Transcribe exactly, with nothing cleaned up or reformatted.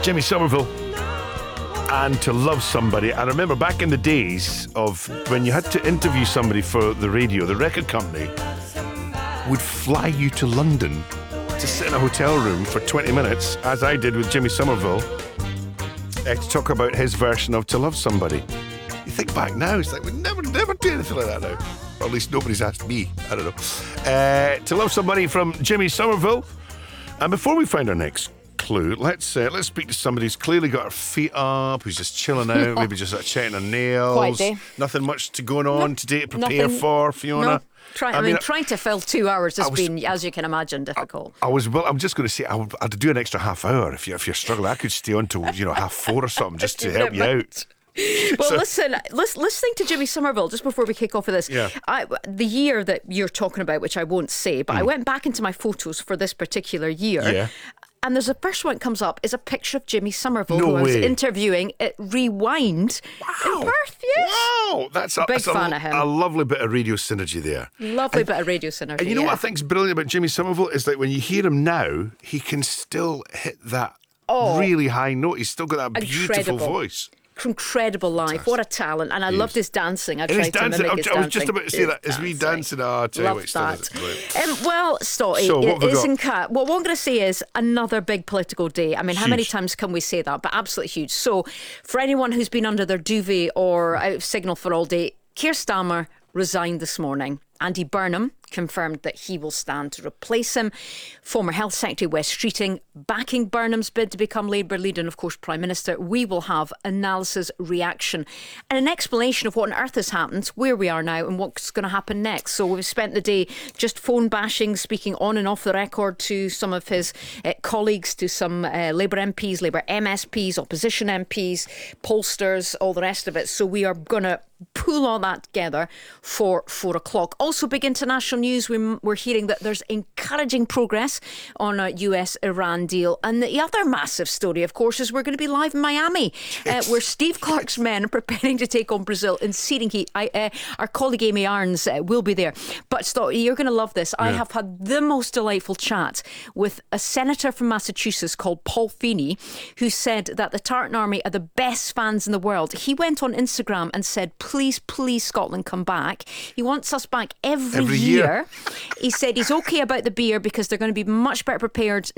Jimmy Somerville and To Love Somebody. I remember back in the days of when you had to interview somebody for the radio, the record company would fly you to London to sit in a hotel room for twenty minutes, as I did with Jimmy Somerville, uh, to talk about his version of To Love Somebody. You think back now, it's like we never, never do anything like that now. Or at least nobody's asked me. I don't know. Uh, To Love Somebody from Jimmy Somerville. And before we find our next clue, let's uh, let's speak to somebody who's clearly got her feet up, who's just chilling out, maybe just uh, checking her nails. Quite day. Nothing much to going on Nope, today to prepare nothing. for, Fiona. No. Try, I, I mean, mean, trying to fill two hours has was- been, as you can imagine, difficult. I was well. I'm just going to say I would, I'd do an extra half hour if you if you're struggling. I could stay on till you know half four or something just to help you out. Well, So- listen, lis- listening to Jimmy Somerville, just before we kick off of this, Yeah. I, the year that you're talking about, which I won't say, but I went back into my photos for this particular year. Yeah. And there's the first one that comes up is a picture of Jimmy Somerville, No who I was way. interviewing at Rewind in Perth, yes. Wow, that's a, Big that's a, fan of him. a lovely bit of radio synergy there. Lovely bit of radio synergy. And you know yeah. what I think's brilliant about Jimmy Somerville is that when you hear him now, he can still hit that Oh. really high note. He's still got that beautiful Incredible. voice. Incredible live. What a talent. And I loved his dancing. I And tried he's to dancing. mimic I, his I was just dancing. about to say His that. Is we dancing. dancing? Oh, I tell you Love what, he still that. does it. Brilliant. Um, well, Stotty, So, what have we it is got? in cat. Well, what I'm going to say is another big political day. I mean, how many Huge. times can we say that? But absolutely huge. So, for anyone who's been under their duvet or out of signal for all day, Keir Starmer resigned this morning. Andy Burnham confirmed that he will stand to replace him. Former Health Secretary Wes Streeting backing Burnham's bid to become Labour leader and, of course, Prime Minister. We will have analysis, reaction and an explanation of what on earth has happened, where we are now and what's going to happen next. So we've spent the day just phone bashing, speaking on and off the record to some of his uh, colleagues, to some uh, Labour M Ps, Labour M S Ps, opposition M Ps, pollsters, all the rest of it. So we are going to pull all that together for four o'clock. Also, big international news. We're, we're hearing that there's encouraging progress on a U S Iran deal. And the other massive story, of course, is we're going to be live in Miami, uh, where Steve Clark's men are preparing to take on Brazil in searing heat. I, uh, our colleague Amy Arns uh, will be there. But Stotty, you're going to love this. I have had the most delightful chat with a senator from Massachusetts called Paul Feeney, who said that the Tartan Army are the best fans in the world. He went on Instagram and said, please, please, Scotland, come back. He wants us back every, Every year. year. He said he's okay about the beer because they're going to be much better prepared